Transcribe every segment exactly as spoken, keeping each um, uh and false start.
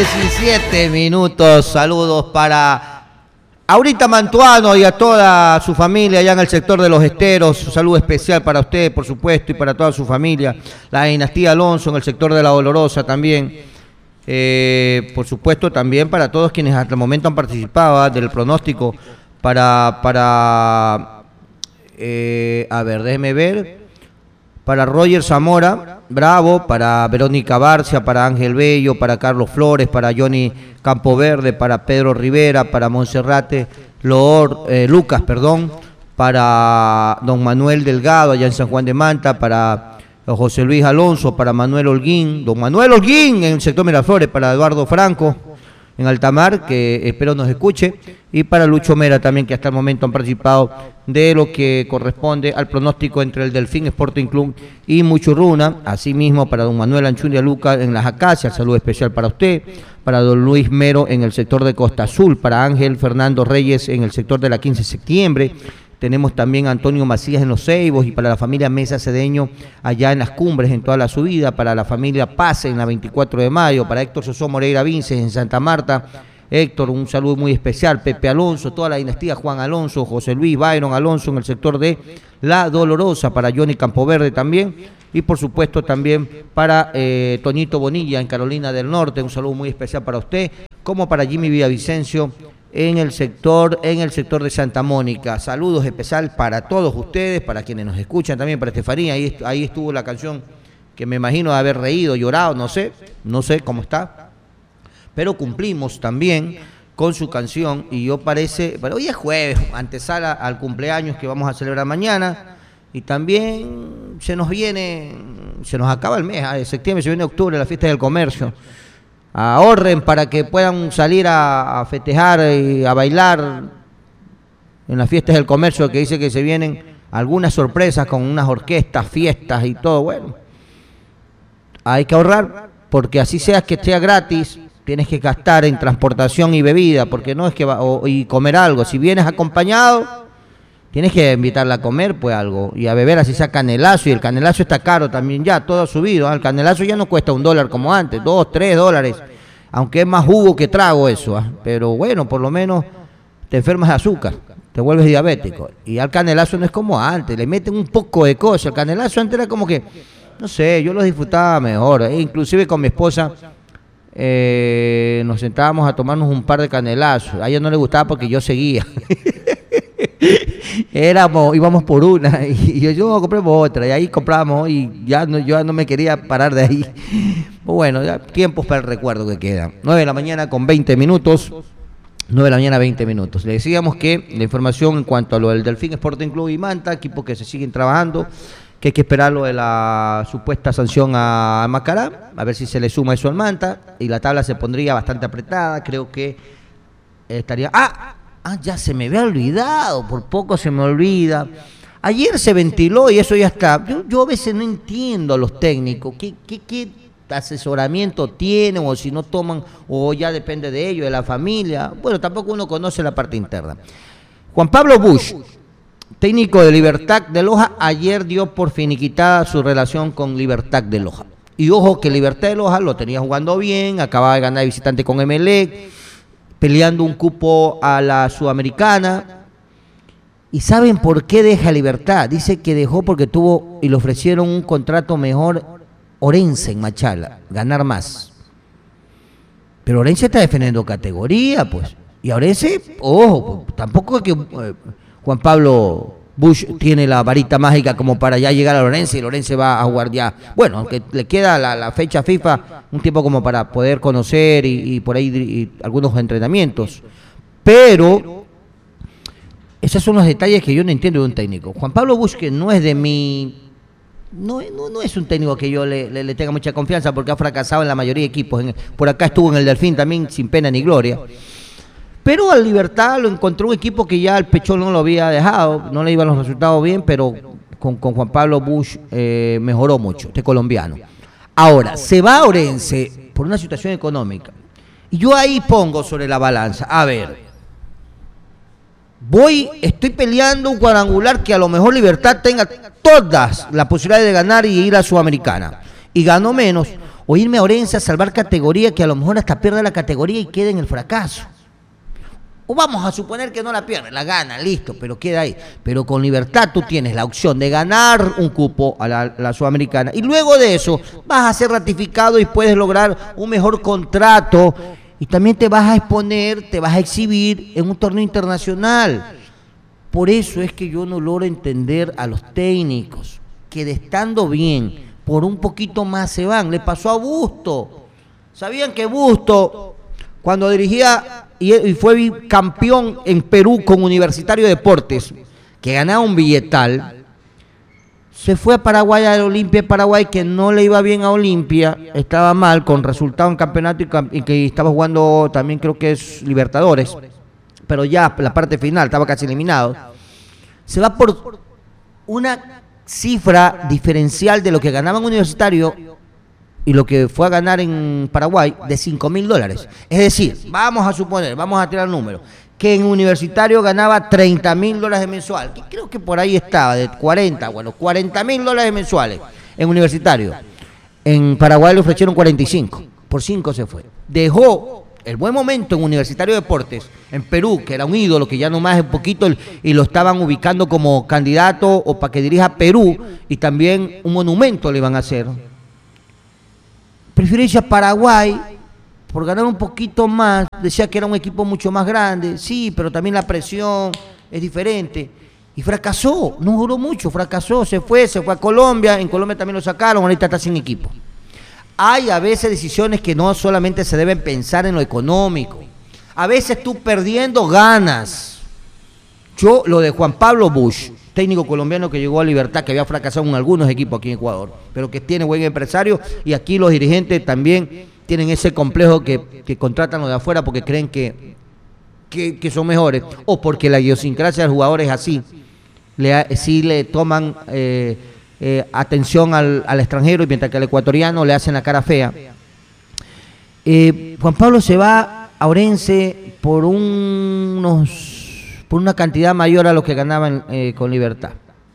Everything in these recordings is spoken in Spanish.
diecisiete minutos. Saludos para Aurita Mantuano y a toda su familia allá en el sector de Los Esteros. Un saludo especial para usted, por supuesto, y para toda su familia. La dinastía Alonso en el sector de La Dolorosa también. Eh, por supuesto, también para todos quienes hasta el momento han participado ¿eh? del pronóstico para, para eh, a ver, déjeme ver. Para Roger Zamora, bravo, para Verónica Barcia, para Ángel Bello, para Carlos Flores, para Johnny Campoverde, para Pedro Rivera, para Monserrate Loor, eh, Lucas, perdón, para don Manuel Delgado allá en San Juan de Manta, para José Luis Alonso, para Manuel Holguín, don Manuel Holguín en el sector Miraflores, para Eduardo Franco en Altamar, que espero nos escuche, y para Lucho Mera también, que hasta el momento han participado de lo que corresponde al pronóstico entre el Delfín Sporting Club y Muchurruna. Asimismo, para don Manuel Anchuria Luca en Las Acacias, saludo especial para usted, para don Luis Mero en el sector de Costa Azul, para Ángel Fernando Reyes en el sector de la quince de septiembre. Tenemos también a Antonio Macías en Los Ceibos y para la familia Mesa Cedeño allá en Las Cumbres en toda la subida, para la familia Pase en la veinticuatro de mayo, para Héctor Sosó Moreira Vinces en Santa Marta. Héctor, un saludo muy especial, Pepe Alonso, toda la dinastía Juan Alonso, José Luis Byron Alonso en el sector de La Dolorosa, para Johnny Campoverde también, y por supuesto también para eh, Toñito Bonilla en Carolina del Norte, un saludo muy especial para usted, como para Jimmy Villavicencio en el sector, en el sector de Santa Mónica. Saludos especial para todos ustedes, para quienes nos escuchan también, para Estefanía, ahí, ahí estuvo la canción que me imagino de haber reído, llorado, no sé, no sé cómo está. Pero cumplimos también con su canción y yo parece, pero hoy es jueves, antesala al cumpleaños que vamos a celebrar mañana y también se nos viene, se nos acaba el mes ¿eh? de septiembre, se viene octubre, la fiesta del comercio. Ahorren para que puedan salir a, a festejar y a bailar en las fiestas del comercio, que dice que se vienen algunas sorpresas con unas orquestas, fiestas y todo. Bueno, hay que ahorrar porque así sea que sea gratis, tienes que gastar en transportación y bebida, porque no es que va, o, y comer algo. Si vienes acompañado, tienes que invitarla a comer pues algo y a beber, así sea canelazo, y el canelazo está caro también ya, todo ha subido, ¿eh? El canelazo ya no cuesta un dólar como antes, dos, tres dólares, aunque es más jugo que trago eso, ¿eh? Pero bueno, por lo menos te enfermas de azúcar, te vuelves diabético, y al canelazo no es como antes, le meten un poco de cosas. El canelazo antes era como que, no sé, yo lo disfrutaba mejor, ¿eh? Inclusive con mi esposa, Eh, nos sentábamos a tomarnos un par de canelazos. A ella no le gustaba porque yo seguía. Éramos, íbamos por una y yo, yo compramos otra y ahí compramos y ya no, yo no me quería parar de ahí. Bueno, ya, tiempos para el recuerdo que quedan. nueve de la mañana con veinte minutos. nueve de la mañana, veinte minutos. Le decíamos que la información en cuanto a lo del Delfín Sporting Club y Manta, equipos que se siguen trabajando, que hay que esperar lo de la supuesta sanción a Macará, a ver si se le suma eso al Manta, y la tabla se pondría bastante apretada, creo que estaría... ¡Ah! ah ya se me había olvidado, por poco se me olvida. Ayer se ventiló y eso ya está. Yo, yo a veces no entiendo a los técnicos, ¿qué, qué, qué asesoramiento tienen, o si no toman, o ya depende de ellos, de la familia? Bueno, tampoco uno conoce la parte interna. Juan Pablo Bush, técnico de Libertad de Loja, ayer dio por finiquitada su relación con Libertad de Loja. Y ojo que Libertad de Loja lo tenía jugando bien, acababa de ganar de visitante con Emelec, peleando un cupo a la Sudamericana. ¿Y saben por qué deja Libertad? Dice que dejó porque tuvo y le ofrecieron un contrato mejor Orense en Machala, ganar más. Pero Orense está defendiendo categoría, pues. Y Orense, ojo, tampoco es que... Eh, Juan Pablo Bush tiene la varita mágica como para ya llegar a Lorense y Lorense va a jugar ya. Bueno, aunque le queda la, la fecha FIFA, un tiempo como para poder conocer y, y por ahí y algunos entrenamientos. Pero esos son los detalles que yo no entiendo de un técnico. Juan Pablo Bush, que no es de mi... No, no, no es un técnico que yo le, le, le tenga mucha confianza porque ha fracasado en la mayoría de equipos. En, por acá estuvo en el Delfín también sin pena ni gloria. Pero al Libertad lo encontró un equipo que ya el Pechón no lo había dejado, no le iban los resultados bien, pero con, con Juan Pablo Bush eh, mejoró mucho, este colombiano. Ahora, se va a Orense por una situación económica. Y yo ahí pongo sobre la balanza, a ver, voy, estoy peleando un cuadrangular que a lo mejor Libertad tenga todas las posibilidades de ganar y ir a Sudamericana, y ganó menos, O irme a Orense a salvar categoría, que a lo mejor hasta pierda la categoría y quede en el fracaso. O vamos a suponer que no la pierde, la gana, listo, pero queda ahí. Pero con Libertad tú tienes la opción de ganar un cupo a la, la Sudamericana. Y luego de eso vas a ser ratificado y puedes lograr un mejor contrato. Y también te vas a exponer, te vas a exhibir en un torneo internacional. Por eso es que yo no logro entender a los técnicos, que de estando bien, por un poquito más se van. Le pasó a Busto. ¿Sabían que Busto, cuando dirigía y fue campeón en Perú con Universitario de Deportes, que ganaba un billetal, se fue a Paraguay, a la Olimpia de Paraguay, que no le iba bien a Olimpia, estaba mal con resultado en campeonato y, y que estaba jugando también creo que es Libertadores, pero ya la parte final estaba casi eliminado. Se va por una cifra diferencial de lo que ganaba en Universitario y lo que fue a ganar en Paraguay, de cinco mil dólares. Es decir, vamos a suponer, vamos a tirar números, que en Universitario ganaba treinta mil dólares mensual, que creo que por ahí estaba, de cuarenta, bueno, cuarenta mil dólares mensuales en Universitario. En Paraguay le ofrecieron cuarenta y cinco, por cinco se fue. Dejó el buen momento en Universitario de Deportes, en Perú, que era un ídolo, que ya nomás es poquito, y lo estaban ubicando como candidato o para que dirija Perú, y también un monumento le iban a hacer. Prefirió irse a Paraguay por ganar un poquito más, decía que era un equipo mucho más grande, sí, pero también la presión es diferente, y fracasó, no duró mucho, fracasó, se fue, se fue a Colombia, en Colombia también lo sacaron, ahorita está sin equipo. Hay a veces decisiones que no solamente se deben pensar en lo económico, a veces tú perdiendo ganas. Yo, lo de Juan Pablo Busch, técnico colombiano que llegó a Libertad, que había fracasado en algunos equipos aquí en Ecuador, pero que tiene buen empresario, y aquí los dirigentes también tienen ese complejo que, que contratan los de afuera porque creen que, que, que son mejores, o porque la idiosincrasia del jugador es así, le, sí le toman eh, eh, atención al, al extranjero, y mientras que al ecuatoriano le hacen la cara fea. Eh, Juan Pablo se va a Orense por unos... por una cantidad mayor a lo que ganaban eh, con Libertad.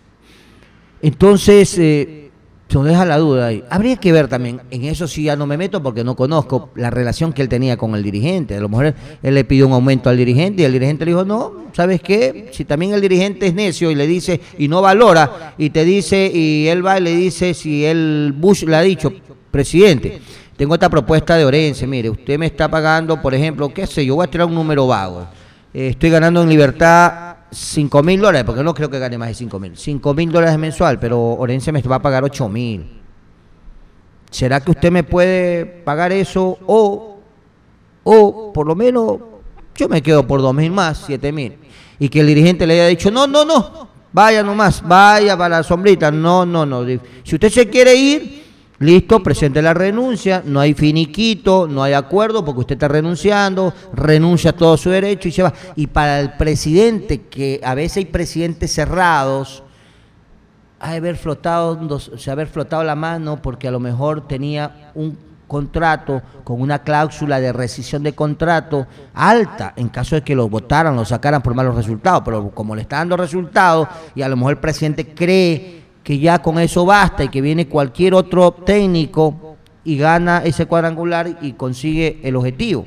Entonces, eh, se nos deja la duda ahí. Habría que ver también, en eso sí ya no me meto porque no conozco la relación que él tenía con el dirigente. A lo mejor él le pidió un aumento al dirigente y el dirigente le dijo, no, ¿sabes qué? Si también el dirigente es necio y le dice, y no valora, y te dice, y él va y le dice, si él, Busch le ha dicho, presidente, tengo esta propuesta de Orense, mire, usted me está pagando, por ejemplo, qué sé yo, voy a tirar un número vago. Eh, estoy ganando en Libertad cinco mil dólares, porque no creo que gane más de cinco mil. cinco mil dólares mensual, pero Orense me va a pagar ocho mil. ¿Será que usted me puede pagar eso? O, o por lo menos, yo me quedo por dos mil más, siete mil. Y que el dirigente le haya dicho, no, no, no, vaya nomás, vaya para la sombrita. No, no, no. Si usted se quiere ir, listo, presente la renuncia, no hay finiquito, no hay acuerdo porque usted está renunciando, renuncia a todo su derecho y se va. Y para el presidente, que a veces hay presidentes cerrados, ha de haber flotado, se haber flotado la mano porque a lo mejor tenía un contrato con una cláusula de rescisión de contrato alta en caso de que lo votaran, lo sacaran por malos resultados, pero como le está dando resultados y a lo mejor el presidente cree que ya con eso basta y que viene cualquier otro técnico y gana ese cuadrangular y consigue el objetivo.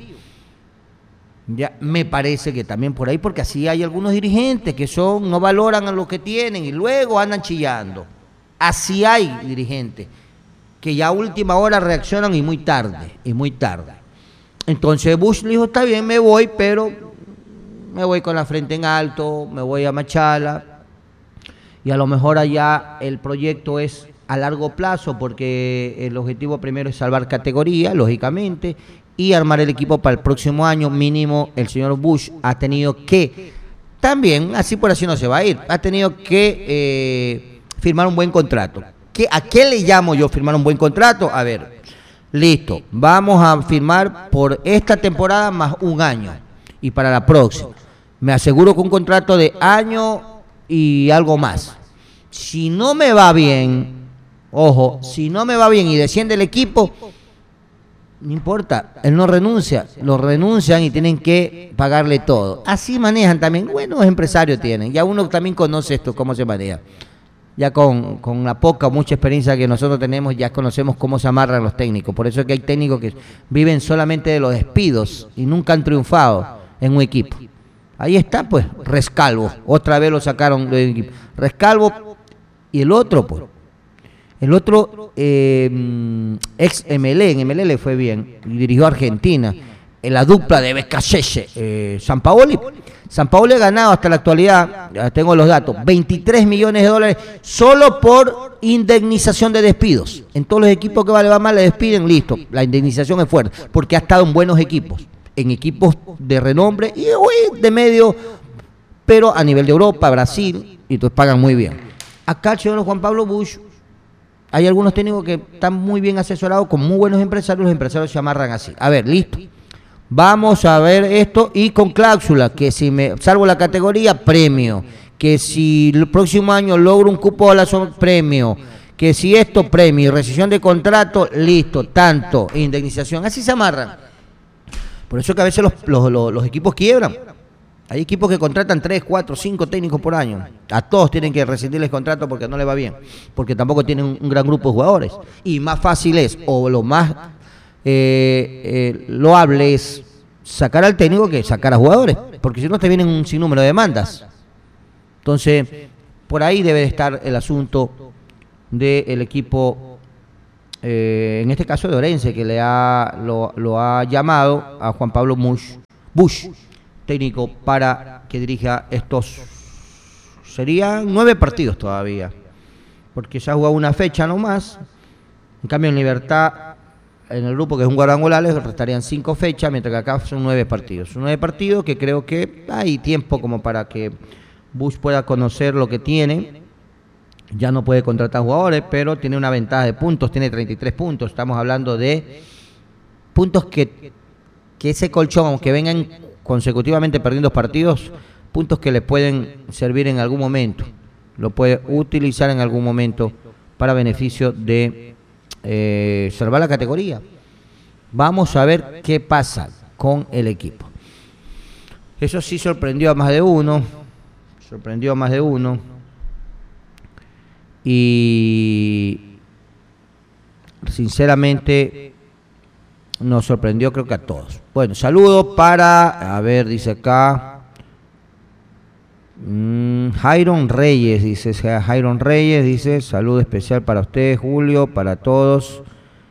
Ya me parece que también por ahí, porque así hay algunos dirigentes que son no valoran a lo que tienen y luego andan chillando. Así hay dirigentes que ya a última hora reaccionan y muy tarde, y muy tarde. Entonces Busch le dijo, está bien, me voy, pero me voy con la frente en alto, me voy a Machala. Y a lo mejor allá el proyecto es a largo plazo porque el objetivo primero es salvar categoría, lógicamente, y armar el equipo para el próximo año. Mínimo el señor Busch ha tenido que, también, así por así no se va a ir, ha tenido que eh, firmar un buen contrato. ¿Qué, ¿A qué le llamo yo firmar un buen contrato? A ver, listo, vamos a firmar por esta temporada más un año y para la próxima. Me aseguro que un contrato de año y algo más. Si no me va bien, ojo, si no me va bien y desciende el equipo, no importa, él no renuncia, lo renuncian y tienen que pagarle todo. Así manejan también, buenos empresarios tienen, ya uno también conoce esto, cómo se maneja. ya con, con la poca o mucha experiencia que nosotros tenemos, ya conocemos cómo se amarran los técnicos. Por eso es que hay técnicos que viven solamente de los despidos y nunca han triunfado en un equipo. Ahí está, pues, Rescalvo. Otra vez lo sacaron del equipo. Rescalvo y el otro, pues. El otro, eh, ex M L E, en M L E le fue bien, y dirigió a Argentina. En la dupla de Becasese, eh, Sampaoli. Sampaoli ha ganado hasta la actualidad, ya tengo los datos, veintitrés millones de dólares solo por indemnización de despidos. En todos los equipos que va, le va mal, le despiden, listo. La indemnización es fuerte, porque ha estado en buenos equipos, en equipos de renombre y uy, de medio, pero a nivel de Europa, Brasil, y entonces pagan muy bien. Acá el señor Juan Pablo Busch, hay algunos técnicos que están muy bien asesorados con muy buenos empresarios, los empresarios se amarran así. A ver, listo. Vamos a ver esto y con cláusula, que si me salvo la categoría, premio. Que si el próximo año logro un cupo a la zona, premio. Que si esto, premio. Rescisión de contrato, listo, tanto. Indemnización, así se amarran. Por eso que a veces los, los, los, los equipos quiebran. Hay equipos que contratan tres, cuatro, cinco técnicos por año. A todos tienen que rescindirles contrato porque no les va bien. Porque tampoco tienen un, un gran grupo de jugadores. Y más fácil es, o lo más eh, eh, loable es sacar al técnico que sacar a jugadores. Porque si no te vienen un sinnúmero de demandas. Entonces, por ahí debe de estar el asunto del equipo, eh, en este caso de Orense, que le ha lo, lo ha llamado a Juan Pablo Busch, Busch, técnico para que dirija estos, serían nueve partidos todavía, porque se ha jugado una fecha nomás. En cambio en Libertad, en el grupo que es un cuadrangular, les restarían cinco fechas, mientras que acá son nueve partidos. Son nueve partidos que creo que hay tiempo como para que Busch pueda conocer lo que tiene. Ya no puede contratar jugadores, pero tiene una ventaja de puntos, tiene treinta y tres puntos. Estamos hablando de puntos que, que ese colchón, aunque vengan consecutivamente perdiendo partidos, puntos que le pueden servir en algún momento. Lo puede utilizar en algún momento para beneficio de eh, salvar la categoría. Vamos a ver qué pasa con el equipo. Eso sí sorprendió a más de uno. Sorprendió a más de uno. Y sinceramente nos sorprendió, creo que a todos. Bueno, saludo para, a ver, dice acá mmm, Jairon Reyes, dice Jairon Reyes, dice saludo especial para usted, Julio, para todos.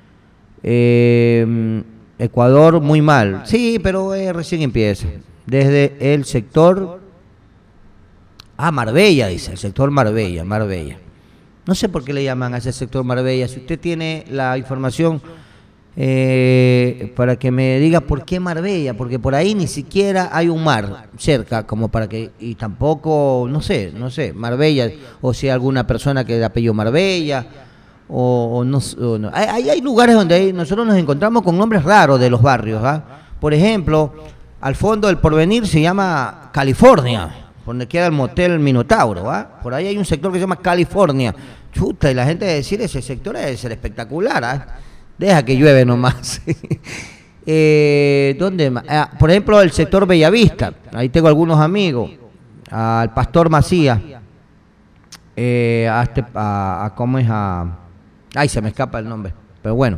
eh, Ecuador muy mal, sí, pero eh, recién empieza. Desde el sector ah, Marbella, dice, el sector Marbella, Marbella. No sé por qué le llaman a ese sector Marbella. Si usted tiene la información, eh, para que me diga por qué Marbella, porque por ahí ni siquiera hay un mar cerca, como para que, y tampoco, no sé, no sé, Marbella, o si hay alguna persona que de apellido Marbella, o, o no, o no. Hay, hay lugares donde hay, nosotros nos encontramos con nombres raros de los barrios, ¿ah? Por ejemplo, al fondo del Porvenir se llama California, donde queda el motel Minotauro, ¿ah? Por ahí hay un sector que se llama California. Chuta, y la gente debe decir, ese sector debe ser espectacular, ¿ah? Deja que llueve nomás. eh, ¿Dónde más? Ah, por ejemplo, el sector Bellavista. Ahí tengo algunos amigos. Al Pastor Macías. Eh, a, este, a, a ¿Cómo es? A, ay, se me escapa el nombre. Pero bueno.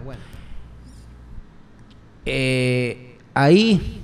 Eh, ahí...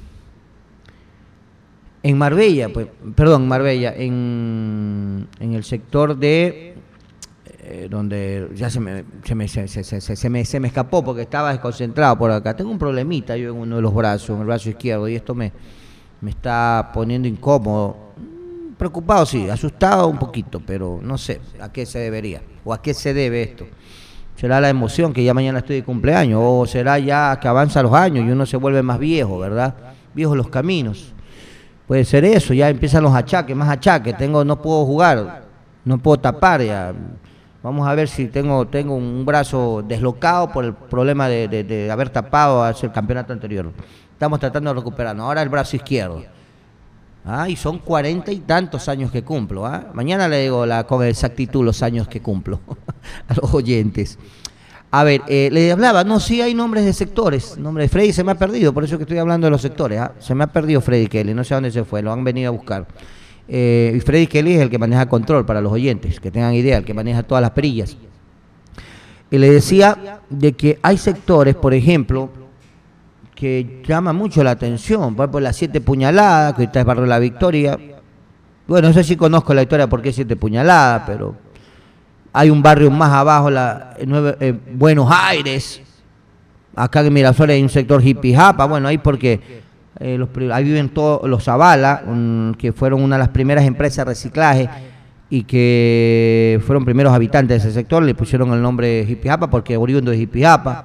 En Marbella, pues, perdón, Marbella, en, en el sector de, eh, donde ya se me se me, se, se, se, se, me, se me escapó porque estaba desconcentrado por acá. Tengo un problemita yo en uno de los brazos, en el brazo izquierdo, y esto me, me está poniendo incómodo. Preocupado, sí, asustado un poquito, pero no sé a qué se debería, o a qué se debe esto. ¿Será la emoción que ya mañana estoy de cumpleaños? ¿O será ya que avanzan los años y uno se vuelve más viejo, verdad? Viejos los caminos. Puede ser eso, ya empiezan los achaques, más achaques, tengo, no puedo jugar, no puedo tapar ya. Vamos a ver si tengo, tengo un brazo deslocado por el problema de, de, de haber tapado hacia el campeonato anterior. Estamos tratando de recuperarnos. Ahora el brazo izquierdo. Ah, y son cuarenta y tantos años que cumplo. ¿Ah? Mañana le digo la, con exactitud los años que cumplo a los oyentes. A ver, eh, le hablaba, no, sí hay nombres de sectores, nombre de Freddy se me ha perdido, por eso que estoy hablando de los sectores, ¿ah? Se me ha perdido Freddy Kelly, no sé a dónde se fue, lo han venido a buscar. Eh, y Freddy Kelly es el que maneja control para los oyentes, que tengan idea, el que maneja todas las perillas. Y le decía de que hay sectores, por ejemplo, que llaman mucho la atención, por ejemplo, las siete puñaladas, que ahorita es Barrio La Victoria. Bueno, no sé si conozco la historia porque es siete puñaladas, pero hay un barrio más abajo, la, nueve, eh, Buenos Aires, acá en Miraflores hay un sector hippie japa, bueno, ahí porque eh, los, ahí viven todos los Zavala, um, que fueron una de las primeras empresas de reciclaje y que fueron primeros habitantes de ese sector, le pusieron el nombre hippie japa porque oriundo de hippie japa.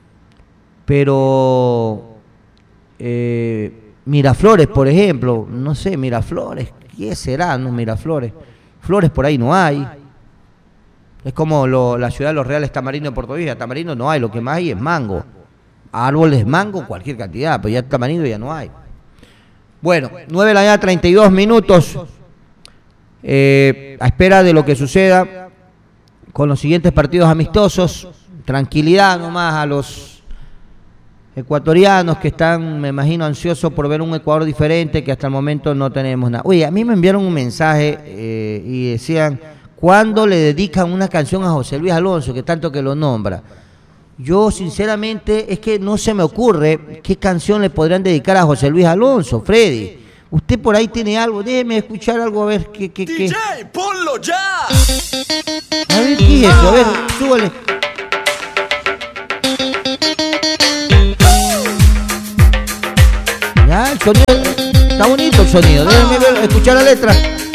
Pero eh, Miraflores, por ejemplo, no sé, Miraflores, ¿qué será? No, Miraflores. Flores por ahí no hay. Es como lo, la ciudad de Los Reales Tamarindo en Puerto Vieja. Tamarindo no hay, lo que más hay es mango. Árboles mango, cualquier cantidad, pero ya Tamarindo ya no hay. Bueno, nueve de la mañana, treinta y dos minutos. Eh, a espera de lo que suceda con los siguientes partidos amistosos. Tranquilidad nomás a los ecuatorianos que están, me imagino, ansiosos por ver un Ecuador diferente, que hasta el momento no tenemos nada. Oye, a mí me enviaron un mensaje eh, y decían, ¿cuándo le dedican una canción a José Luis Alonso, que tanto que lo nombra? Yo, sinceramente, es que no se me ocurre qué canción le podrían dedicar a José Luis Alonso, Freddy. Usted por ahí tiene algo, déjeme escuchar algo, a ver qué... qué, qué. D J, ponlo ya. A ver, ¿qué es eso? A ver, súbale. Ya, el sonido, está bonito el sonido, déjenme ver, escuchar la letra.